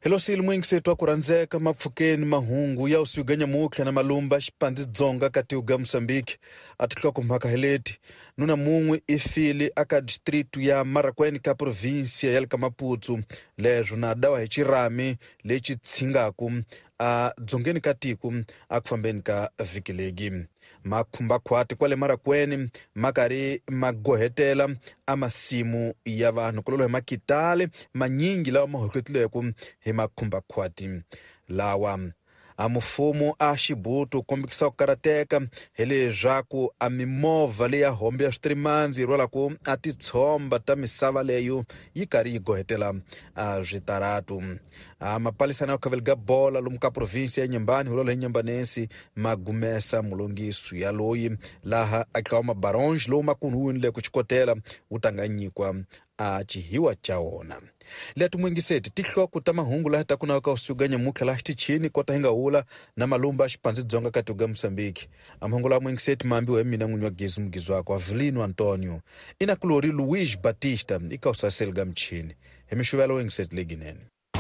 Hello sili mwingisetwa kurandzeka mapfukeni mahungu ya usuganya mukla na malumba xipandi dzonga kati uga Moçambique atihloko mhaka heleti nuna mungwe ifili aka distritu ya Marakwene ka província ya Maputo lezwo na dawa hi cirami leci tsingaku a dzongeni ka tiku a kufambeni ka vikilegi makhumba khwati kwale Marakwene makari magohetela a masimu ya vanhu kulolo hi makitale manyingi lawa mahohletileko hi makhumba khwati lawa a mufumo a Xibuto kombikisa ku karateka hi leswaku a mimova leya hombe ya switirimanzi rwalaku a titshomba ta misava leyo yi karhi yi gohetela a switaratu a mapalisana ya khavelga bola lomu ka provinsia ya Nyembani hulolo hi Nyembanesi magumesa mulongiso ya loyi laha a tlawa mabaronji lowu makunhuwini ku chikotela wu tanganyikwa a chihiwa cha wona letu mwingiseti tihloko ta mahungu laha ta kunaka usuganya mukla laha xitichini kota hinga hula na malumba xipandzi dzonga kati uga Moçambique amahungu la mwingiseti mambi wa mina n'winyi wa gezi mugizi wako Avelino Antonio ina kulori Luís Batista ika usaselga mchini hemishuvela wengiseti leginene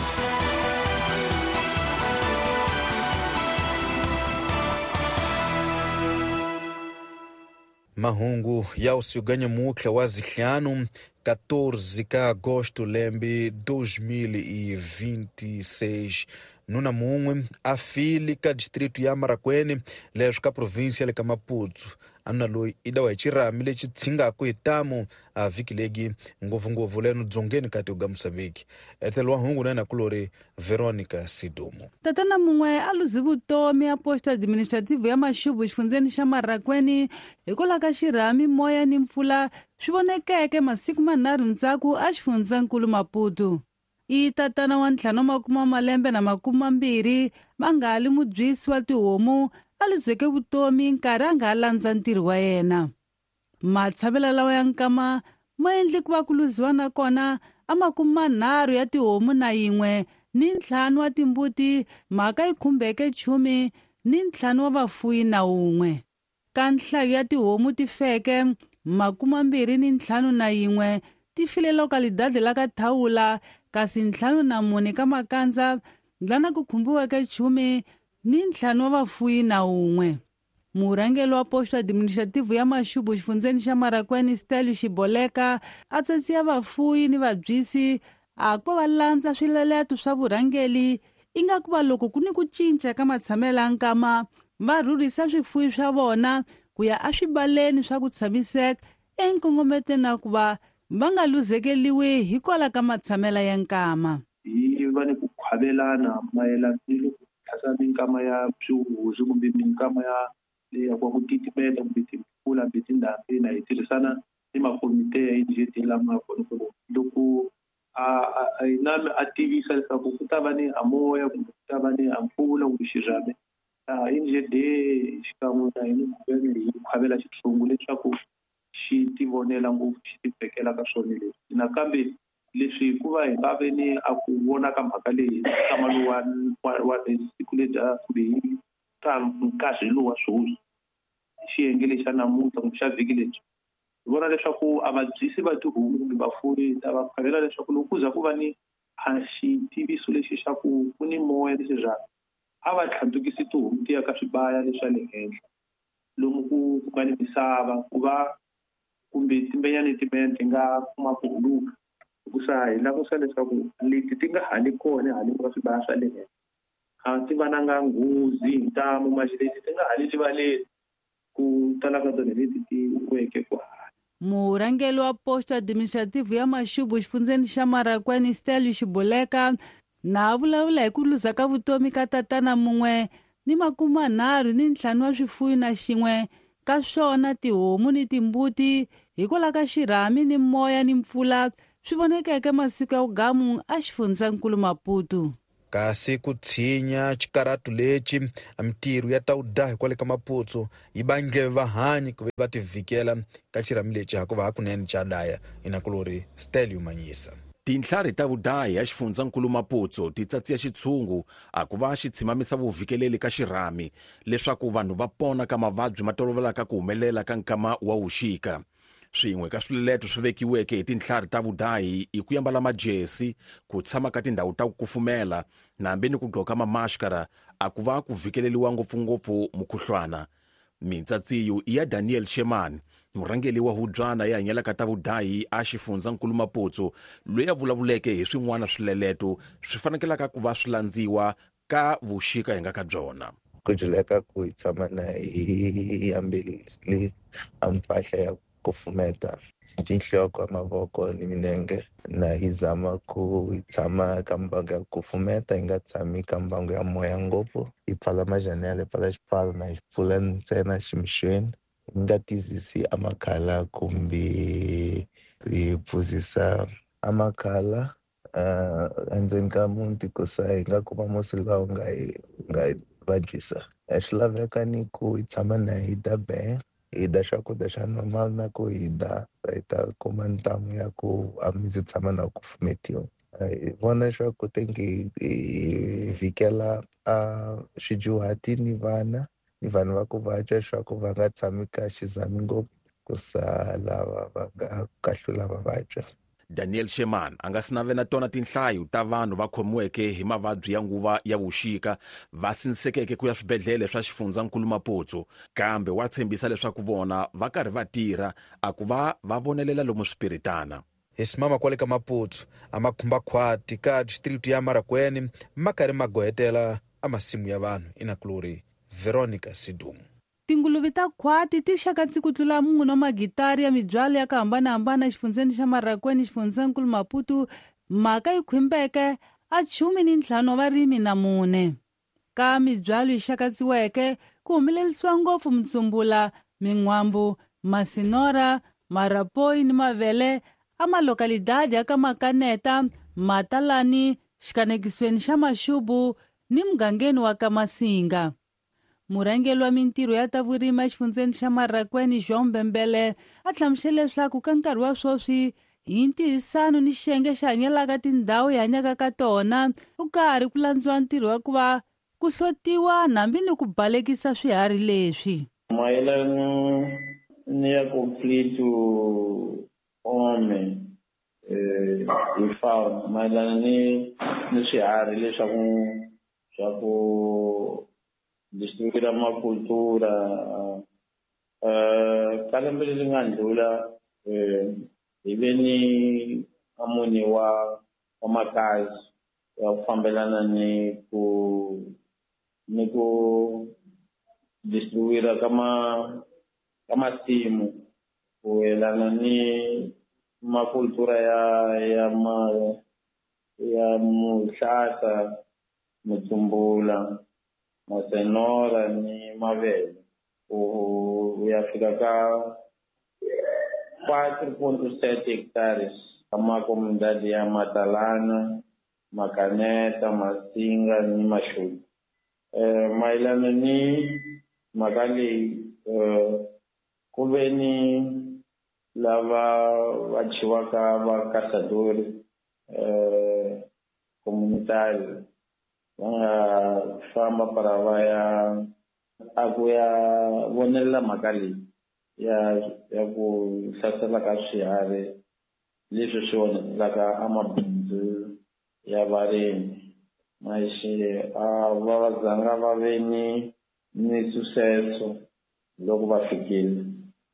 mahungu ya usuganya mukla wa zihlanu 14 ka agosto lembe 2026 nuna mungwe afili ka distritu ya Marakwene leswo ka província ya Maputo anuna loyi idawa hi cirami lexi tsingaku hi tamu a vikilegi ngopfungopfu leno dzongeni kati uga Moçambique etelo wa hungu nena kulori Veronica Sidumo tatana mungwe a luzi vutomi a posta administrative ya Maxubu xifundzeni xa Marakwene hikwalaho ka xirhami moya ni mpfula swi vonekeke masiku manharhu ndzhaku a xifundzankulu Maputo i tatana wa ntlhanu wa makuma malembe na makuma mbirhi mangali mubyisi wa tihomu a luzeke vutomi nkarhi a nga landza ntirho wa yena matshavela lawa ya nkama ma endli ku va ku luziwa na kona a makuma manharhu ya tihomu na yin'we ni ntlhanu wa timbuti mhaka yi khumbeke 10 ni ntlhanu wa vafuyi na wun'we ka nhlayo ya tihomu ti feke 25 na yin'we ti file lokalidade la ka Thawula kasi 54 ka Makandza ndlana ku khumbiweke 10 ni ntlhanu wa vafuyi na wun'we murhangeli wa posto administrative ya Maxubu xifundzeni xa Marakwene Stelio Xiboleka a tsatsiya vafuyi ni vabyisi a ku va landza swileleto swa vurhangeli ingaku va loko ku ni ku cinca ka matshamela nkama va rhurhisa swifuyi swa vona ku ya a swibaleni swa ku tshamiseka enkongometeni na ku va nga luzekeliwi hi kwala ka matshamela ya nkama hi va ni ku khwavelana mayelana ni khasa minkama ya swihuzi kumbe minkama ya leya ku titimeta kumbe timpfula kumbe tindhambi na hi tirhisana ni makomite ya NGT lama kona loko a tivisa leswaku ku ta va ni amoya kumbe ku ta va ni ampfula kumbe xirhami NGT xikan'we na hina hi khwavela xitshungu leswaku xi tivonela ngopfu xi tivekela ka swona leswi nakambe leswi hikuva hi nga ve ni a ku vona ka mhaka leyi kama wa siku ledya kumbe hi nkarhi lowu wa sweswi xiyenge lexi xa namuntlha kumbe xa vhiki lebyi hi vona leswaku a vabyisi va tihomu kumbe vafuwi ta va khwavela leswaku loko ku za ku va ni a xitiviso lexi xa ku ni moya leswi bya a va tlhandlukisi tihomu ti ya ka swibaya leswa le henhla lomu ku nga ni misava ku va kumbe timbenyani ti nga kuma ku huluka hikusa hi langusa leswaku leti ti nga hali kona hali ka swibaya swa le henhla a ti va na nga nghozi ntamu maxileti ti nga hali rivaleni ku tala ka tona leti ti weke ku murhangeli wa posto administrative ya Maxubu xifundzeni xa Marakwene Stelio Xiboleka na vulavula hi ku luza ka vutomi ka tatana mungwe ni 35 wa swifuyi na xin'we ka swona tihomu ni timbuti hikwalaho ka xirhami ni moya ni mpfula swi vonekeke masiku ya ugamu a xifundzankulu Maputo kasi ku tshinya xikaratu lexi a mintirho ya tawuda hikwale ka Maputo yi bange vahanyi ku va tivikela ka xirhami lexi hakuva hakunene cha daya inakulori Stelio Manyisa tinhlari ta vudahi ya xifundzankulu Maputo ti tsatsiya xitshungu a ku va xi tshimamisa vuvikeleli ka xirhami leswaku vanhu va pona ka mavabyi ma tolovelaka ku humelela ka nkama wa wuxika swin'we ka swiletelo swi vekiweke hi tinhlari ta vudahi i ku yambala majesi, ku tshama ka tindhawu ta ku kufumela, nambe ni ku gqoka mamaskara a ku va ku vikeleliwa ngopfungopfu mukhuhlwana. Mintsatsiyo i ya Daniel Sheman, murhangeli wa hubyana ya hanyelaka ta vudahi a xifundzankulu Maputo, loyi a vulavuleke hi swin'wana swileleto swi fanekelaka ku va swi landziwa ka vuxika hi nga ka byona. Ku juleka ku hi tshama na hi ambele mpahla ya kufumeta, tinhloko, mavoko ni minenge, na hi zama ku hi tshama ka mbangu ya kufumeta, hi nga tshami ka mbangu ya moya ngopfu, hi pfala majanele, hi pfala xipfalo na hi pfula ntsena ximixweni, hi nga tizisi amakhala kumbe hi pfuzisa amakhala endzeni ka muti ku sa hi nga kuma musi lawa nga hi vabyisa. Swi laveka ni ku hi tshama na hi dya hi dya swakudya swa normal na ku hi ta kuma ntamu ya ku a mi ndzi tshama na ku fumetiwa. Hi vona swa ku tengi hi vikela swidyuhati ni vana va ku vabya swa ku va nga tshami ka xizami ngopfu ku sa lava va nga kahlula va vabya. Daniel Sheman a nga sinave na tona tinhlayo ta vanhu va khomiweke hi mavabyi ya nguva ya vuxika va sinsekeke ku ya swibedhlele swa xifundzankulu Maputo, kambe wa tshembisa leswaku vona va karhi va tirha a ku va vonelela lomu swipiritana. Hi simama kwale ka Maputo a ma khumba khwati ka district ya Marakwena ma karhi ma gohetela a masimu ya vanhu. Inakulori Veronica Sidumu. Tinguluve ta khwati ti xakatsi ku tlula munhu na magitari ya mibyalo ya ku hambanahambana exifundzeni xa Marakwena, xifundzankulu Maputo, mhaka yi khwimbeke a 15 wa varimi na 4. Ka mibyalo yi xakatsiweke ku humelelisiwa ngopfu mintsumbula, min'wambu, masinora, marapoi ni mavele a malokalidadi ya ka Makaneta, Matalani, xikanekisweni xa Maxubu ni mugangeni wa ka Masinga. Murhangeli wa mintirho ya ta vurimi exifundzeni xa Marakwena, João Mbembele, a hlamusele leswaku ka nkarhi wa swoswi hi ntihisano ni xiyenge xa hanyelaka tindhawu hi hanyaka ka tona ku karhi ku landziwa ntirho wa ku va ku hlotiwa nambi ni ku balekisa swiharhi leswi. Mayelana ni ya conflict ome hi fauna mayelana ni swiharhi leswaku swa ku distribuira makultura ka lembe leri nga ndlula hi ve ni amuni wa makazi ya ku fambelana ni ku distribuira ka masimu ku yelana ni makultura ya muhlata, mutsumbula, masenora ni mavele ku ya fika ka 4.7 hectares kama komunidadi ya Matalana, Makaneta, Masinga ni Maxubu. Mayelana ni mhaka leyi ku ve ni lava va chiwaka va kasadori komunitari va nga famba para va ya a ku ya vonelela mhaka leyi ya ku hlasela ka swiharhi leswi swi onhelaka amabindzu ya varimi. Maxi va zanga va ve ni sucesso loko va fikile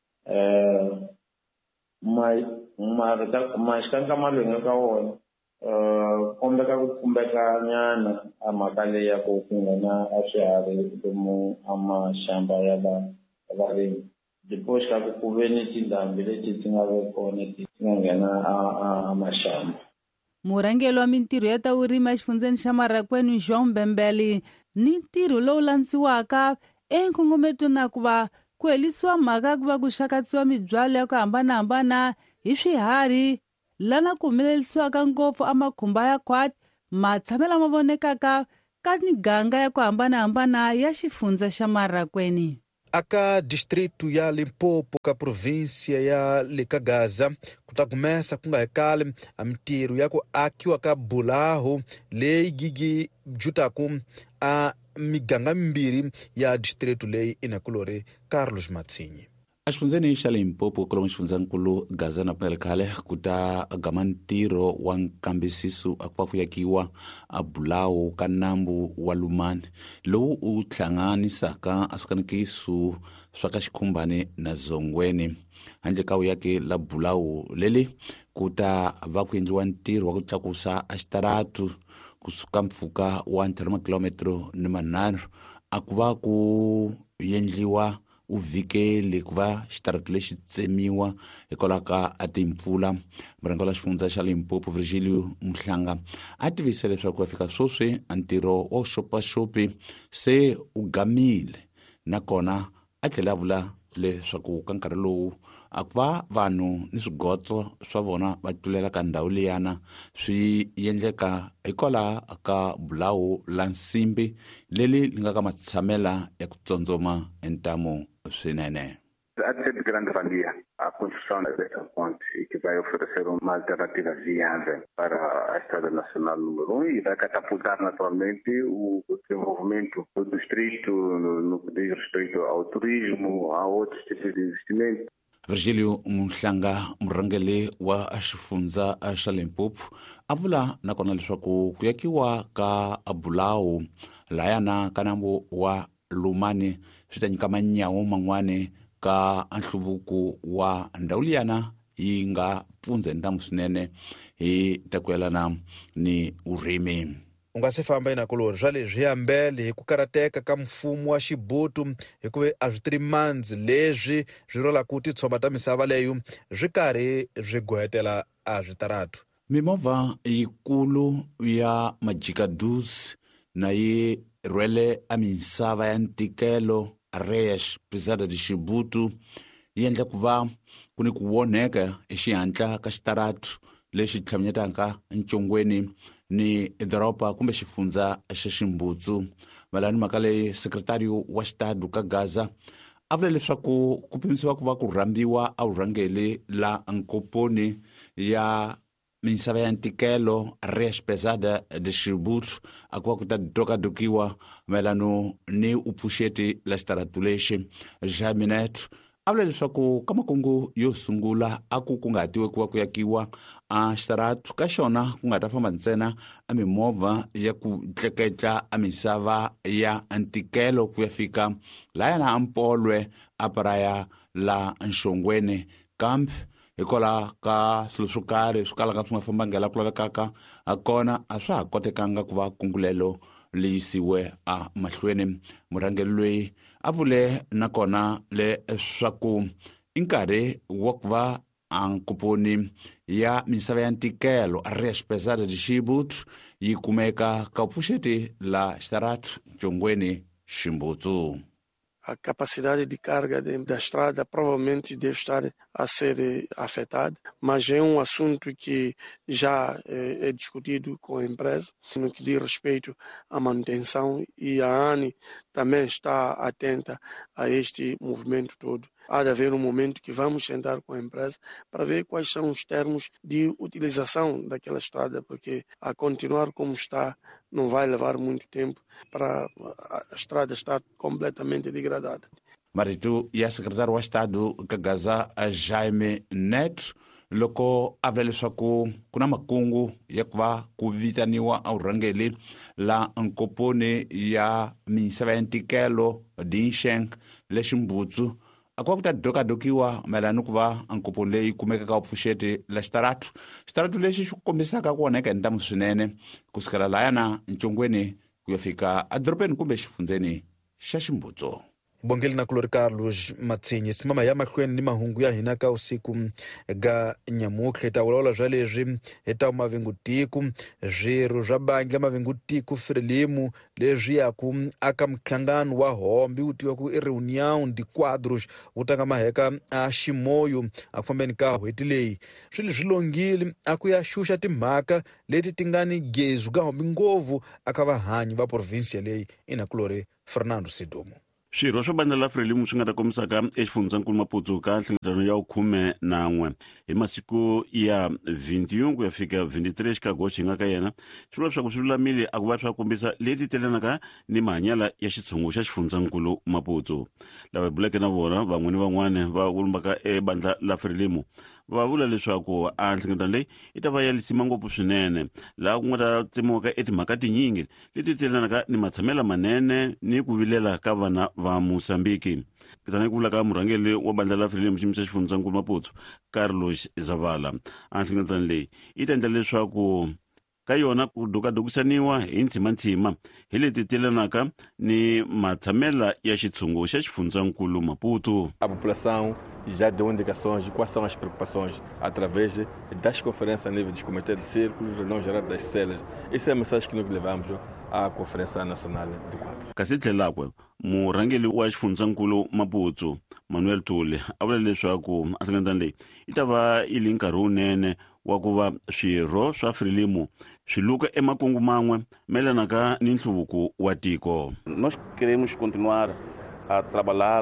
maxikangama loyi ka wona kumbeka nyana a mhaka leyi ya ku nghena a swiharhi lomu a maxamba ya varimi dipoxika ku ve ni tindhambi leti ti nga ve kona ti nga nghena a maxamba. Murhangeli wa mintirho ya ta vurimi exifundzeni xa Marakwena, João Mbembele, ni ntirho lowu landziwaka enkongometweni na ku va ku helisiwa mhaka ku va ku xakatsiwa mibyalo ya ku hambanahambana hi swiharhi lana ku humelelisiwaka ngopfu amakhumba ya khwati matshamela ma vonekaka ka miganga ya ku hambanahambana ya xifundza xa Marakwena. Aka distritu ya Limpopo ka província ya Gaza ku ta kumesa ku nga hekale a mintirho ya ku akiwa ka bulahu leyi gigi jutaku a miganga mimbirhi ya distritu leyi inakulore Carlos Matsinyi. Axifundzeni xa Limpopo kwalomu xifundzakulu Gaza na Pumela khale ku ta gama ntirho wa nkambisiso a ku va fuyakiwa a Bulawo ka nambu wa Lumani lowu u hlanganisaka aswikanikiso swa ka Xikhumbane na Zongweni. Handle ka yake la Bulawo leli ku ta va ku endliwa ntirho wa ku tlakusa a xitaratu kusuka mpfhuka wa 3 kilometro ni manharhu a ku va ku endliwa uvikele ku va xitaratu lexi tsemiwa hikwalaho ka a timpfula. Murhangeri wa xifundza xa Limpopo Virgilio Mhlanga a tivise leswaku ya fika swoswi a ntirho wa xopaxopi se u gamile nakona a tlhela a vula leswaku ka nkarhi lowu a ku va vanhu ni swigotso swa vona va tlulela ka ndhawu liyana swi endleka hikwalaho ka Bulawo la nsimbi leli li nga ka matshamela ya ku tsotsoma entamo swinene. A de grande valia a construção dessa ponte que vai oferecer uma alternativa viável para a Estrada Nacional número 1 e vai catapultar naturalmente o desenvolvimento do distrito no que diz respeito ao turismo, a outros tipos de investimento. Virgilio Mhlanga murhangeli wa xifundza xa Limpopo a vula nakona leswaku ku yakiwa ka Bulawo layana ka nambu wa Lumani swi ta nyika manyawu man'wane ka nhluvuko wa ndhawu liyana yi nga pfundze ntamu swinene hi ta ku yelana ni urimi. U nga se famba inakulori swa leswi hambele hi ku karateka ka mfumo wa Xibutu hikuva a switirimandzi leswi swi rolaka ku titshomba ta misava leyo swi karhi swi gohetela a switaratu. Mimovha yikulu ya majikadusi na yi rhwele a misava ya ntikelo Areas Pesada de Xibutu yi endla ku va ku ni ku woneka exihatla ka xitaratu lexi tlhavanyetaka ncongweni ni doroba kumbe xifundza xa Ximbutsu. Malani mhaka leyi sekretariyo wa xitadu ka Gaza a vula leswaku ku pimisiwa ku va ku rhambiwa a vurhangeli la nkoponi ya misava ya ntikelo Areas Pesada de Xibutu a ku va ku ta dokadokiwa mayelano ni upfuxeti la xitaratu lexi. Jaminet a vula leswaku ka makungu yo sungula a ku nga hatiwe ku va ku yakiwa a xitaratu ka xona ku nga ta famba ntsena a mimovha ya ku tleketla a misava ya ntikelo ku ya fika layana a Mpolwe a paraya la Nxongweni kambe hikwalaho ka swilo swo karhi swi kalaka swi nga fambangi la ku lavekaka a kona a swa ha kotekanga ku va kungulelo leyisiwe a mahlweni. Murhangeri loyi a vule nakona leswaku i nkarhi wa ku va a nkoponi ya misava ya ntikelo Areas Pesada de Xibutu yi kumeka ka upfuxeti la xitaratu Ncongweni Ximbutsu. A capacidade de carga da estrada provavelmente deve estar a ser afetada, mas é assunto que já é discutido com a empresa no que diz respeito à manutenção e a ANI também está atenta a este movimento todo. Há de haver momento que vamos sentar com a empresa para ver quais são os termos de utilização daquela estrada, porque a continuar como está não vai levar muito tempo para a estrada estar completamente degradada. Marito ya secretário wa Estado ka Gaza Jaime Neto loko a vula leswaku ku na makungu ya ku va ku vitaniwa a vurhangeli la nkoponi ya misava ya ntikelo Dinxeng le Ximbutsu a ku va ku ta dokadokiwa mayelana ku va nkoponi leyi kumekaka upfuxeti la xitaratu lexi xi kombisaka ku onheka hi ntamu swinene kusukela layana Ncongweni ku ya fika adorobeni kumbe xifundzeni xa Ximbutsu. Bongeli na kulori Carlos Matsinyi simama ya mahlweni ni mahungu ya hina ka usiku ga nyamuhle ta wala zwa leswi eta mavengutiku zwiru zwa bandla mavengutiku Frelimu leswi ya ku aka mkhlangano wa hombi utiwa ku reunião de quadros utanga maheka a Ximoyo a fambeni ka hweti leyi swilo zwilongile aku ya xuxa timhaka leti tingani gezu ga hombi ngovu aka vahanyi va provincia leyi ina kulori Fernando Sidomo. swirho swa bandla la Frelimo swi nga ta komisaka exifundzakulu Maputo ka nhlengeletano ya 11 hi masiku ya 21 ku ya fika 23 xikagoxi nga ka yena swi vula leswaku swi lulamile a ku va swa kombisa leti telanaka ni mahanyala ya xitshungu xa xifundzakulu Maputo. Lava buleke na vona van'wini van'wana va kulumbaka bandla la Frelimo va vula leswaku a nhlengeletano leyi yi ta va ya lisima ngopfu swinene laha ku nga ta tsemiwaka timhaka tinyingi leti telanaka ni matshamela manene ni ku vilela ka vana va Mosambiki. Kutani ku vula ka murhangeri wa bandla la Frelimo xiyimo xa xifundzakulu Maputo Carlos Zavala a nhlengeletano leyi yi ta endla leswaku ka yona ku dukadukisaniwa hi ntshima hi leti telanaka ni matsamela ya xitshungu xa xifundzakulu Maputo. A população já deu indicações de quais são as preocupações através das conferências a nível dos comitês de círculo, reunião geral das celas. Essa é a mensagem que nós levamos à Conferência Nacional de Quadro. Kasi tlhelakwe murhangeri wa xifundzakulu Maputo Manuel Tule a vula leswaku a nhlengeletano leyi yi ta va yi li nkarhi wunene wa ku va swirho swa Frelimo swi luka emakungu man'we melanaka ni nhluvuko wa tiko. Nós queremos continuar a trabalhar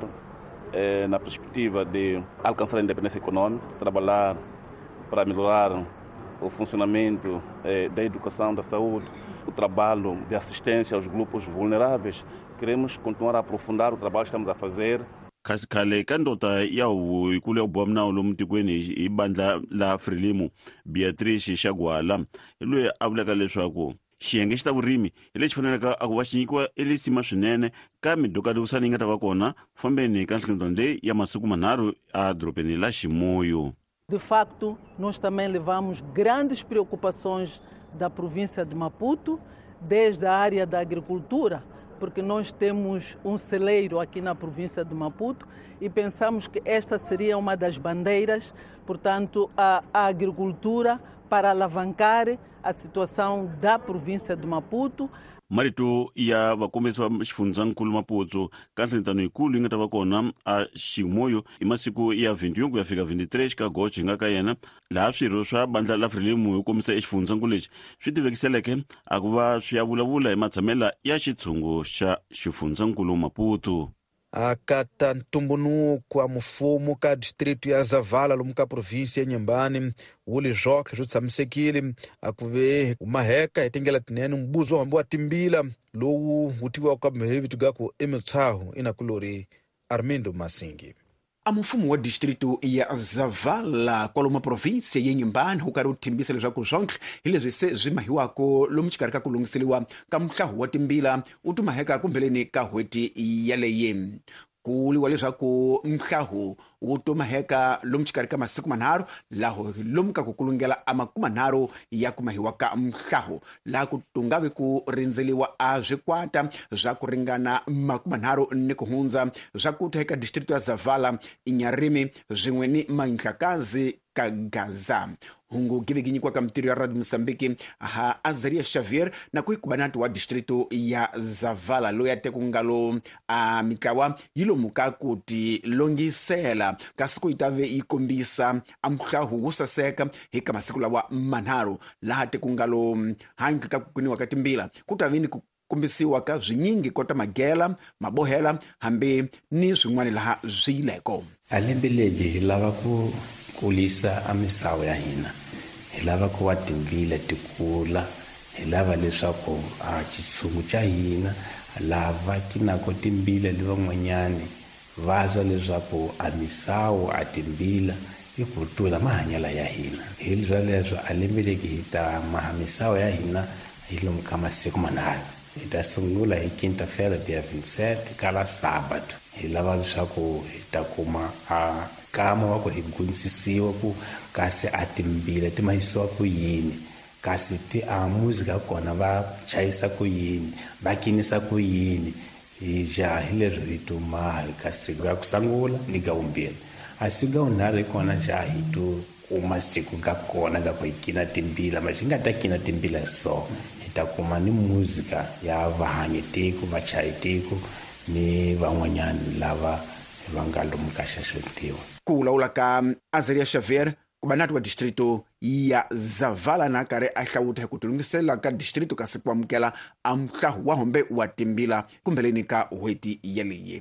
na perspectiva de alcançar a independência econômica, trabalhar para melhorar o funcionamento da educação, da saúde, o trabalho de assistência aos grupos vulneráveis. Queremos continuar a aprofundar o trabalho que estamos a fazer. Kasi khale ka ndota ya huvikulu ya boha minawu lomu tikweni hi bandla la Frelimo Beatrice Shagwala hi loyi a vulaka leswaku xiyenge xa vurimi hi lexi faneleka a ku va xi nyikiwa elisima swinene ka midokadokisani yi nga ta va kona fambeni ka nhlengeletano leyi ya masiku manharhu a dorobeni la Chimoio. De facto, nós também levamos grandes preocupações da província de Maputo, desde a área da agricultura, porque nós temos celeiro aqui na província de Maputo e pensamos que esta seria uma das bandeiras, portanto, a agricultura para alavancar a situação da província de Maputo. Marito ya vakombisi va xifundzakulu Maputo ka nhlengeletano yikulu yi nga ta va kona a Chimoio hi masiku ya 21 ku ya fika 23 xikagoxi nga ka yena laha swirho swa bandla la Frelimo hi kombisa exifundzakulu lexi swi tivekiseleke a ku va swi ya vulavula hi matsamela ya xitshungu xa xifundzakulu Maputo. Akata ntumbuluko wa mfumo ka distrito ya Zavala lomu ka provinsi ya Nyembani wuli zwoke swi tshamisekile a ku ve maheka hi tindlela tinene mbuzo hambi wa timbila lowu wu tiviwaka hi vito gaku eMitshahu inakulori Armindo Masingi. A mfumo wa distrito ya Zavala kwalomu provinsi ya Nyembani wu karhi wu thimbisa leswaku zonke hi leswi se swi mahiwako lomu xikarhi ka ku lunghiseliwa ka mhlahu wa timbila wu tumaheka kumbheleni ka hweti yaleye. Ku vuliwa leswaku mhlahu wu tumaheka lomu xikarhi ka masiku manharhu laho lomu ka ku kulungela a makumu manharhu ya kumahiwa ka mhlahu laha ku tungavi ku rindzeliwa a zwikwata swa ku ringana makumu manharhu ni ku hundza swa ku ta eka distrito ya Zavala, Inyarimi zwin'we ni Manhlakazi ka Gaza. Hungu giviginyikiwa ka mtirho ya Radio Mosambiki ha Azaria Xavier na kuikubanatu wa distrito ya Zavala loyi ate ku ngalo a mikawa yilomuka kuti longisela kasi ku itave ikombisa a mhlahu wo saseka hi ka masiku lawa manharhu laha ate ku ngalo hangi ka ku kwiniwa ka timbila ku tavini ku kombisiwa ka zwinyingi kota magela mabohela hambi ni swin'wana laha zwiyileko. Alembe leri hi lava ku kulisa a misava ya hina, hi lava ku va timbila tikula, hi lava leswaku a xitshungu xa hina lava kinako timbila li van'wanyani vaza leswaku a misava a timbila i ku tula mahanyala ya hina. Hi leswo alembe leri hi ta maha misava ya hina hi lomu ka masiku manharhu. Hi ta sungula hi quinta-feira dia 27 kala sábado. Hi lava leswaku hi ta kuma a kama wa ku hi gundzisiwa ku kasi a timbila ti mahisiwa ku yini, kasi ti a muzika kona va chayisa ku yini, va kinisa ku yini. Hi ja hi leswo hi tumaha ka siku ya ku sangula ni ka vumbirhi. A siku ya vunharhu kona ja hi to kuma siku ka kona ka ku hi kina timbila ma xi nga ta kina timbila so hi ta kuma ni muzika ya vahanyetiko vachayetiko ni van'wanyani lava va nga lomu ka xaxotiwa. Ku vulavula ka Azaria Xavier kubanatu wa distrito ya Zavala na kare a hlawuta hi ku tilungisela ka distrito kasi ku amukela a mhlahu wa hombe wa timbila kumbheleni ka hweti yaleye.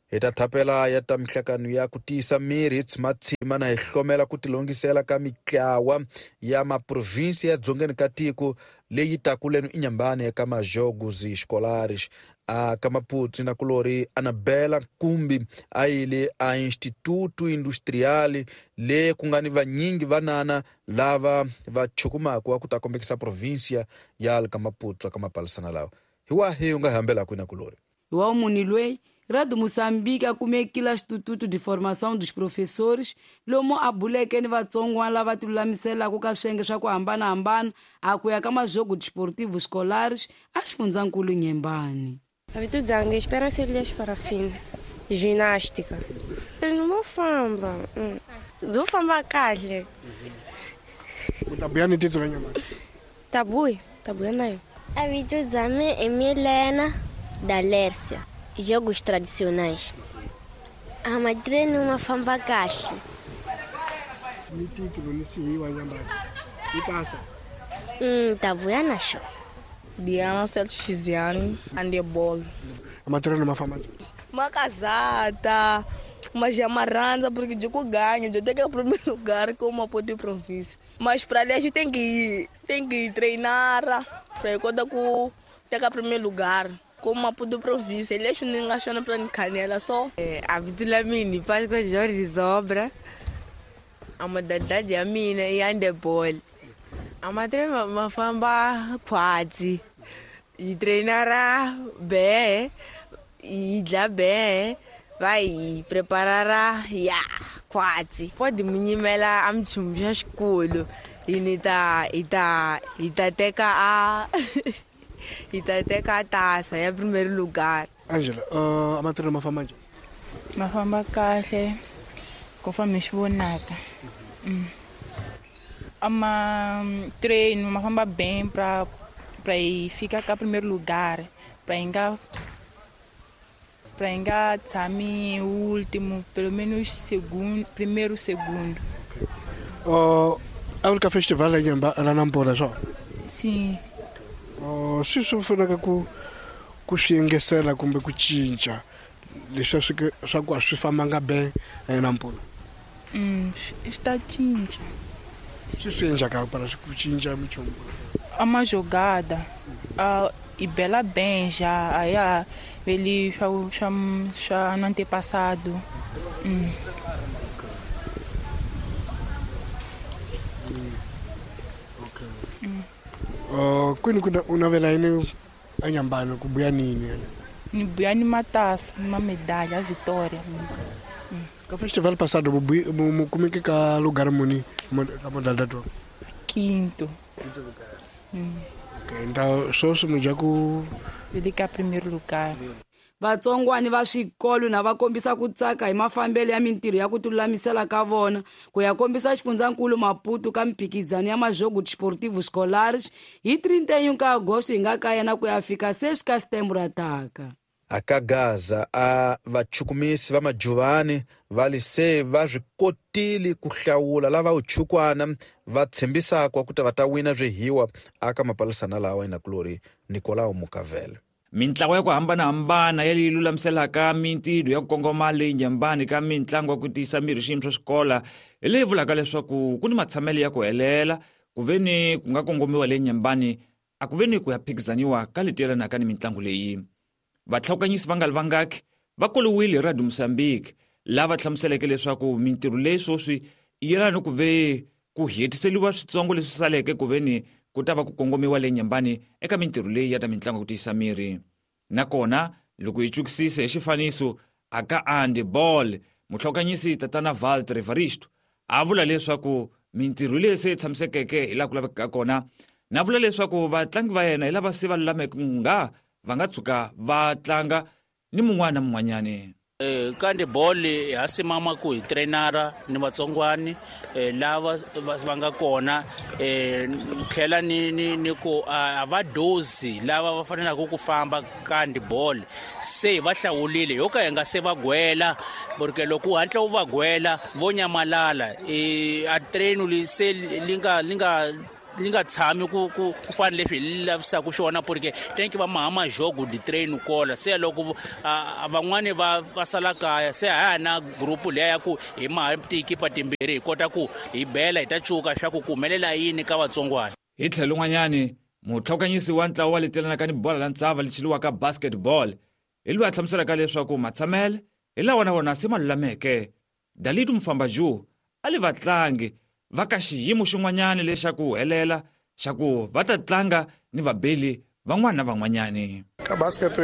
Hi ta thapela ya ta mihlakano ya ku tiyisa miri hi tshimatsima na hi hlomela ku tilongisela ka mitlawa ya maprovinsi ya dzongeni ka tiko leyi takuleni inyambani eka majogos escolares ka Maputo na kulori Anabela Kumbi aile a Instituto Industrial le ku nga ni vanyingi vanana lava va chukumaka wa ku ta kombekisa provincia ya ka Maputo ka mapalisana lawa hi wahi u nga hambela kwina kulori wa Munilwei Rádio Moçambique akumekila Instituto de Formação dos Professores lomo abuleke ni vatsongwana lava tilulamiselaka ka swiyenge swa ku hambanahambana a ku ya ka majogo desportivos escolares a xifundzakulu Nyembani. Habitude zangu espera ser lhes para fim. Ginástica. Ele não famba. Vou famba kahle. Utabuya ni tito la Nyembani. Tabuya nayo. Habitude zangu é Milena da Lércia. Jogos tradicionais. A madre numa famba kahle. Ni título ni si wa Nyembani. Ni passa. Tabuya nasho. Diana Celso-Chiziane, handebol. A matéria numa fama. Uma casada, uma jamaranza, porque eu ganho, eu tenho que ir para o primeiro lugar com uma de província. Mas para ali a gente tem que ir treinar, para eu contar com o primeiro lugar. Com uma de província, ele acha que não achou para canela só. A Vitula Mini, Páscoa Jorge Zobra, a modalidade é a mina e handebol. A matéria uma famba quase e treinará bem e já bem vai preparará quase pode minimela a mchumja escuro e itateca a taça é o primeiro lugar. Angela, a matéria uma famba kahle conforme esvonata. Treino, uma famba bem para ficar cá em primeiro lugar, para engatar o último, pelo menos primeiro, segundo. A única festival é ela não pode só? Sim. Se isso for ku xiyingisela kumbe ku cinca leswi swa ku swi fambanga bem nampundzu está cinca swi endlaka para ku cinca minchumu uma jogada e bela bem já aí ele já no antepassado kwini unavela yini anyambani kubuya nini ni buya ni matasa uma medalha a vitória ka festival passado kumeke ka lugar muni ka modalidade quinto então só se muja ku fica primeiro lugar. Vatsongwani va swikolo na va kombisa ku tsaka hi mafambelo ya mintirho ya ku tilulamisela ka vona ku ya kombisa xifundzakulu Maputo ka mphikizano ya majogo desportivo escolares hi 31 ka agosto hi nga kaya na ku ya fika 6 ka setembro ataka. Aka Gaza a vachukumisi va majuvani va lise va swi kotile ku hlawula lava uchukwana va tshembisaka ku ta va ta wina swihiwa aka mapalisana lawa inakulori Nicolau Mukavele. Mintlawa ya ku hambanahambana ya leyi lulamiselaka mintirho ya ku kongoma leyi Nyembani ka mitlangu ya ku tiyisa miri xiyimo swa swikola hi leyi vulaka leswaku ku ni matshamelo ya ku helela ku veni ku nga kongomiwa leyi Nyembani a ku veni ku ya phikizaniwa ka leti yelanaka ni mitlangu leyi. Vatlhawukanyisi va nga vangaki va koliwile hi Radio Moçambique lava hlamuseleke leswaku mintirho leyi swoswi yelana ku ve ku hetiseliwa switsongo leswi saleke ku veni ku ta va ku kongomiwa leyi Nyembani eka mintirho leyi ya ta mitlangu ku tiyisa miri. Nakona loko hi tshukisise hi xifaniso aka handebol mutlhawukanyisi tatana Walter Evaristo a vula leswaku mintirho leyi se tshamisekeke hi laha ku laveka kona na vula leswaku vatlangi va yena hi lava se va lulameke nga va nga tshuka va tlanga ni mun'wana na mun'wanyani. Ka handebol ha simama ku hi trainara ni vatsongwani lava va nga kona tlhela ni ku va dozi lava va fanelaka ku famba ka handebol se va hlawulile yo ka hi nga se va gwela porque loko u hatla u va gwela vo nyamalala a train se li nga nga tshami ku fana leswi hi lavisaka swona porque tenke va maha majogo di train kola se loko van'wani va sala kaya se ha na grupu leya ya ku hi maha tikipa timbirhi hi kota ku hi bela hi ta cuka swa ku humelela yini ka vatsongwana. Hi tlhelo rin'wanyani mutlhokanyisi wa ntlawa wa letelanaka ni bola la ntsava lexiliwaka basketball hi loyi a hlamuselaka leswaku matshamele hi lawa na wona se ma lulameke. Dalitu Mfambaju ali vatlangi va ka xiyimo xin'wanyani lexaku helela xa ku va ta tlanga ni vabeli van'wana na van'wanyani. Ka basket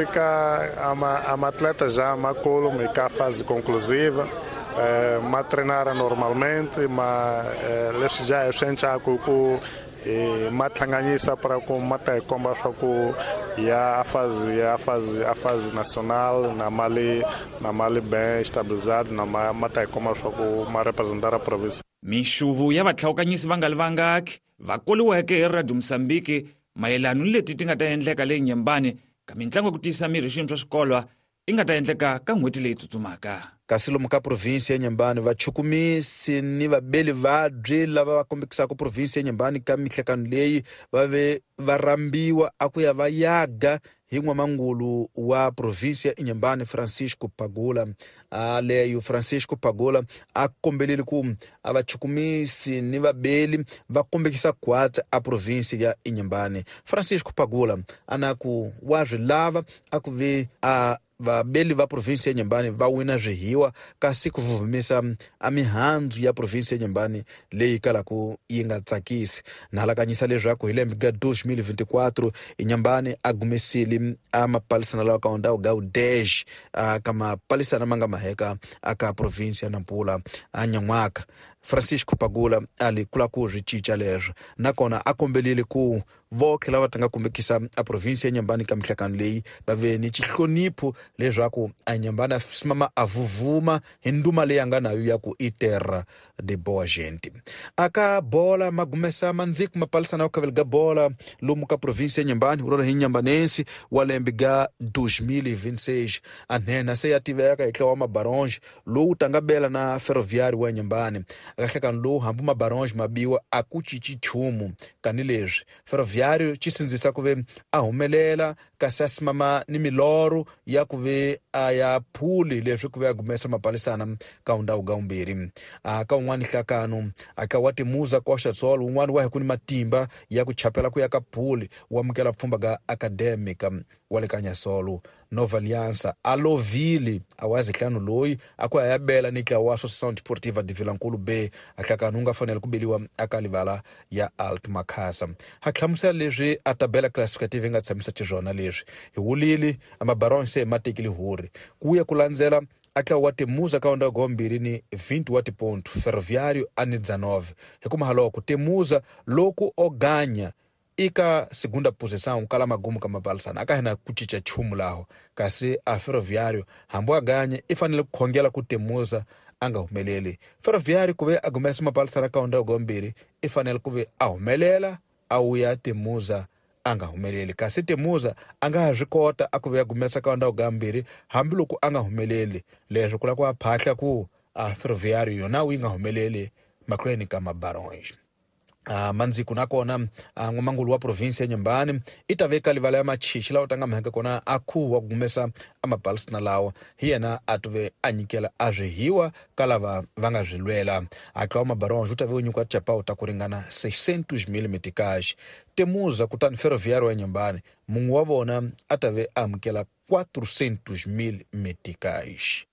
ama atleta já makulu me ka fase conclusiva ma treinara normalmente ma leswi já hi swenchaku ku ma tlanganyisa para ku ma ta komba swa ku ya a fase nacional na mali bem estabilizado na ma ta komba swa ku ma representar a província. Mixuvu ya vatlhawukanyisi va nga livangaki va koliweke hi Radio Msambiki mayelano leti ti nga ta endleka leyi Nyembani ka mitlangu ya ku tiyisa miri hi swiyimo swa swikolo i nga ta endleka ka n'hweti leyi tsutsumaka. Kasi lomu ka provinsi ya Nyembani vachukumisi ni vabeli vabyi lava va kombekisaka provinsi ya Nyembani ka mihlekano leyi va rambiwa a ku ya va yaga hi n'wamangulu wa provinsi ya Nyembani Francisco Pagula. Leyo Francisco Pagula a kombelile ku vachukumisi ni vabeli va kombekisa kwata a provinsi ya Nyembani. Francisco Pagula anaku wa zilava a ku ve vabeli va provinsi ya Nyembani va wina zwihiwa kasi ku vuvumisa a mihandzu ya provinsi ya Nyembani leyi kalaku yi nga tsakisi. Na halakanyisa leswaku hi lembe ka 2024 Nyembani a gumesile a mapalisana lawa ka ondhawu ga 10 ka mapalisana manga maheka aka provinsi ya Nampula a Nyan'waka. Francisco Pagula ali kula ku richicha leswo nakona a kombelile ku vokhela va tanga kombekisa a provinsi ya Nyembani ka mihlakano leyi va ve ni xihlonipho leswaku a Nyembani simama a vuvuma hi nduma leyi nga nayo ya ku iterra de boa gente. Aka bola magumesa manziku mapalisana ka velga bola lomu ka provinsi ya Nyembani urora hi Nyambanense wa lembe ga 2026 anhena se ya tiveka hi wa mabaronge lowu tanga bela na ferroviário wa Nyembani. Akahlekano lowu hambu mabaronge mabiwa a ku cici chumu kanileswi ferroviário chisindzisa ku ve a humelela kasi a simama ni miloro ya ku ve a ya phuli leswi ku ve a gumesa mapalisana ka undhawu ga umbirhi. Ka un'wani nhlakano aka wa timuza koxa tsolo un'wani wa hi ku ni matimba ya ku chapela ku ya ka phuli wa amukela pfhumba ga academic wa le ka Nyasolo Nova Aliança alovile awazi nhlanu loyi a ku ya bela ni ka wa Associação Desportiva de Vilankulu B ahlakano unga fanele ku beliwa aka livala ya Alto Makhasa. Haklamusela leswi a tabela classificative nga tshamisa tizona leswi hi wulile amabaron se matekile huri ku ya ku landzela aka wa timuza ka onda gombiri ni 20 wa tiponto ferroviário ani 19 hi ku mahaloko timuza loku oganya ika segunda posição kala magumu ka mapalisana aka hina ku cica chumu laho kasi a ferroviário hambo aganye ifanele ku khongela ku timuza anga humeleli. Ferroviário ku ve a gumesa mapalisana ka onda gombiri ifanele ku ve a humelela a uya timuza anga humeleli kasi timuza anga ha swi kota a ku ve a gumesa ka onda gambiri hambi loko anga humeleli leswi kula ku phahla ku a ferroviário yona wi nga humeleli maklweni ka mabaronge. Manziku nakona n'wamangulu wa provinsi ya Nyembani itaveka livala ya machichi lawa tanga maheka kona akhu wa gumesa amapalisana lawa hi yena atuve anyikela azwihiwa kalava vanga zwilwela akawa mabaronge utave unyuka chapao ta kuringana 600,000 meticais. Temuza kutani ferroviário ya Nyembani mungu wa vona atave amukela 400,000 meticais.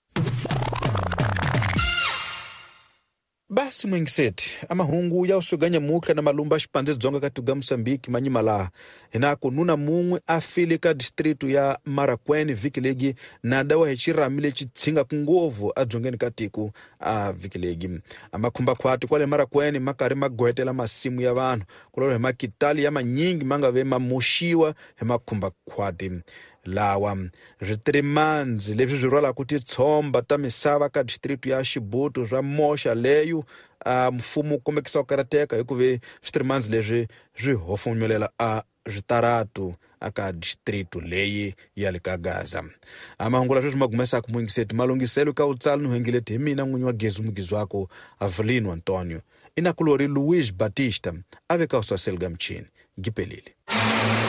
Basi mwengiseti amahungu ya usuganya mukla na malumba xipandze dzonga ka tuga Msambiki manyimalaha hinako nuna mungwe afile ka distritu ya Marakwene viki legi na dawa hechirami lechi tsinga kungovu adzongeni ka tiku a viki legi. Amakhumba khwati kwale Marakwene makari magwetela masimu ya vanhu kulolo he makitali ya manyingi manga ve mamushiwa he makhumba khwati lawa. Zwitrimanzi leswi zwi rwala kuti tshomba ta misava ka distritu ya Xibutu zwa moxa leyo mfumo kombekisa karateka hikuve switrimanzi leswi zwi hofonyolela a zwitaratu aka distrito leyi ya le ka Gaza. Amahungula sweswi magumesa ku muingiseti malungiselo ka utsala no hengileti hi mina n'winyi wa gezi mugizi wako Avelino Antonio. Inakulori Luis Batista ave ka uswaselga mchini. Gipelile.